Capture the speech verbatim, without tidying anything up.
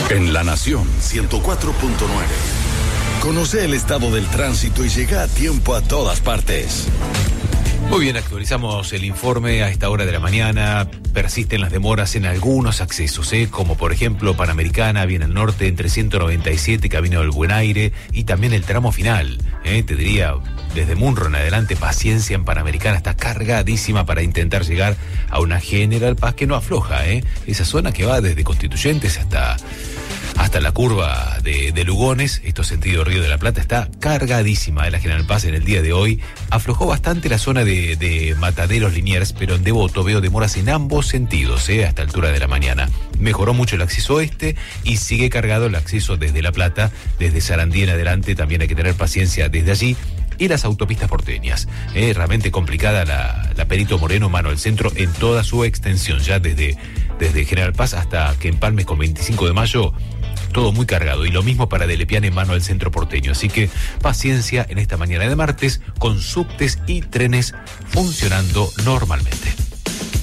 En La Nación ciento cuatro punto nueve. Conoce el estado del tránsito y llega a tiempo a todas partes. Muy bien, actualizamos el informe a esta hora de la mañana. Persisten las demoras en algunos accesos, ¿eh? como por ejemplo Panamericana, bien al norte, entre ciento noventa y siete, Camino del Buen Aire, y también el tramo final. ¿eh? Te diría, desde Munro en adelante, paciencia en Panamericana, está cargadísima para intentar llegar a una General Paz que no afloja. ¿eh? Esa zona que va desde Constituyentes hasta... hasta la curva de, de Lugones, esto sentido Río de la Plata, está cargadísima de la General Paz en el día de hoy. Aflojó bastante la zona de, de Mataderos Liniers, pero en Devoto veo demoras en ambos sentidos, eh, a esta altura de la mañana. Mejoró mucho el acceso oeste y sigue cargado el acceso desde La Plata, desde Sarandí en adelante, también hay que tener paciencia desde allí. Y las autopistas porteñas, eh, realmente complicada la, la Perito Moreno, mano al centro en toda su extensión, ya desde, desde General Paz hasta que empalmes con veinticinco de mayo, todo muy cargado. Y lo mismo para Delepiane, mano al centro porteño. Así que paciencia en esta mañana de martes con subtes y trenes funcionando normalmente.